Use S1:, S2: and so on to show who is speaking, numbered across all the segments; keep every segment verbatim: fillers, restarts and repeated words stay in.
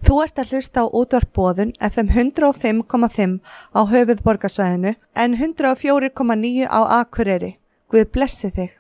S1: Þú ert að hlusta á útvarp Boðun F M hundrað og fimm komma fimm á höfuðborgarsvæðinu en hundrað og fjögur komma níu á Akureyri. Guð blessi þig.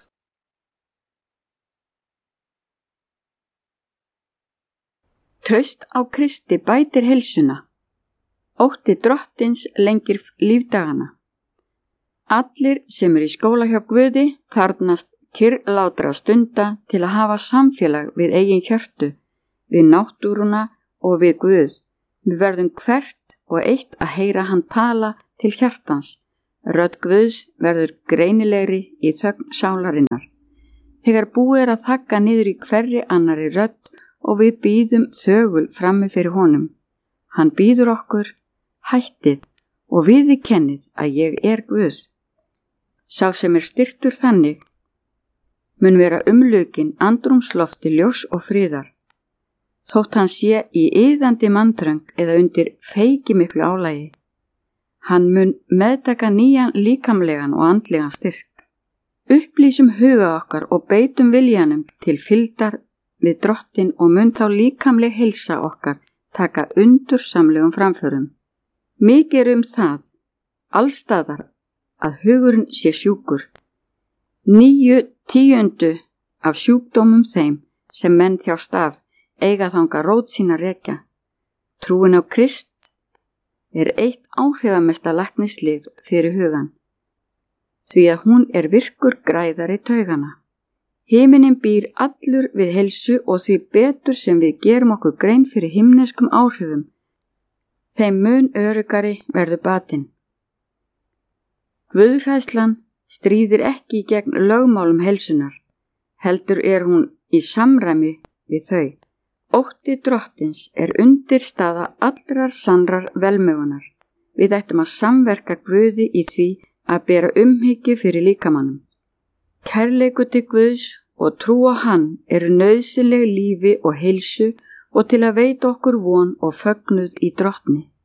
S2: Traust á Kristi bætir heilsuna. Ótti drottins lengir lífdagana. Allir sem eru í skóla hjá Guði þarfnast kyrrlátra stunda til að hafa samfélag við eigin hjörtu, við náttúruna og við Guð. Við verðum hvert og eitt að heyra hann tala til hjartans. Rödd Guðs verður greinilegri í þögn sálarinnar. Þegar búið er að þagga niður í hverri annari rödd og við bíðum þögul frammi fyrir honum. Hann bíður okkur, hættið og viði kennið að ég er Guð. Sá sem er styrktur þannig mun vera umlukinn andrúmslofti ljós og friðar. Þótt hann sé í iðandi mannþröng eða undir feikimiklu álagi. Hann mun meðtaka nýjan líkamlegan og andlegan styrk. Upplýsum huga okkar og beitum viljanum til fylgdar við drottin og mun þá líkamleg heilsa okkar taka undursamlegum framförum. Mikið er um það, allstaðar, að hugurinn sé sjúkur. Níu tíundu af sjúkdómum þeim sem menn þjást af eiga þanga rót sína rekja. Trúin á Krist er eitt áhrifamesta læknislyf fyrir hugan, því að hún er virkur græðari taugana. Himinin býr allur við heilsu og því betur sem við gerum okkur grein fyrir himneskum áhrifum, þeim mun öruggari verður batinn. Guðhræðslan stríðir ekki gegn lögmálum heilsunar, heldur er hún í samræmi við þau. Ótti drottins er undirstaða allrar sannrar velmegunar. Við ættum að samverka Guði í því að bera umhyggju fyrir líkamannum. Kærleikur til Guðs og trú á hann eru nauðsynleg lífi og heilsu og til að veita okkur von og fögnuð í drottni.